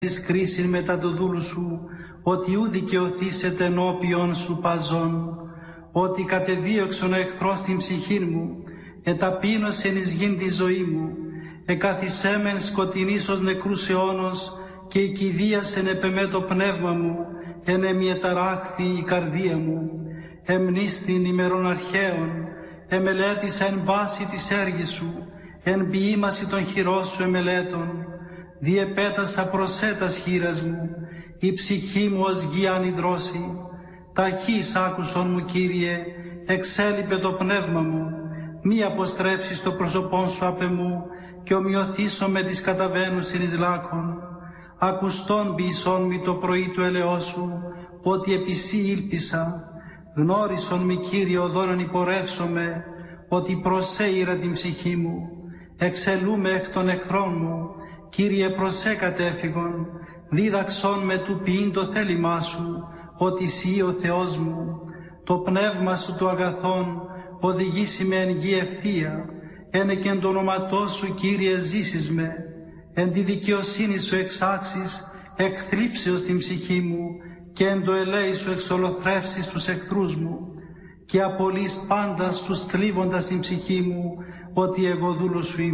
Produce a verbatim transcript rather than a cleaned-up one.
της κρίσιν μετά το δούλου σου, ότι ου δικαιωθήσετε ενώπιον σου παζών, ότι κατεδίωξον ο εχθρός την ψυχή μου, εταπείνωσεν εις γην τη ζωή μου, εκαθισέμεν σκοτεινής ως νεκρούς αιώνος, και οικηδίασεν επεμέ το πνεύμα μου, εν εμιεταράχθη η καρδία μου, εμνίστην ημερών αρχαίων, εμελέτησα εν πάση της έργης σου, εν ποιήμαση των χειρός σου εμελέτων, διεπέτασα προσέτας χείρας μου, η ψυχή μου ως γη ανιδρώση. Ταχύς άκουσον μου, Κύριε, εξέλιπε το πνεύμα μου, μη αποστρέψεις το πρόσωπόν σου απ' εμού, και ομοιωθήσω με τις καταβαίνουσιν εις λάκων. Ακουστόν ποιησόν μη το πρωί του ελαιός σου, ότι επί σύ ήλπισα. Γνώρισον μη, Κύριε, οδόν υπορεύσομαι, ότι προσέειρα την ψυχή μου. Εξελούμε εκ των εχθρών μου, Κύριε, προσέ κατέφυγον. Δίδαξον με του ποιήν το θέλημά σου, ότι σύ ο Θεός μου. Το πνεύμα σου το αγαθόν οδηγήσει με εν γη ευθεία. Ένε και εν το όνοματό σου, Κύριε, ζήσεις με. Εν τη δικαιοσύνη σου εξάξεις εκθλίψεως την ψυχή μου, και εν το ελέη σου εξολοθρεύσεις τους εχθρούς μου, και απολύς πάντα τους θλίβοντας την ψυχή μου, ότι εγώ δούλος σου είμαι.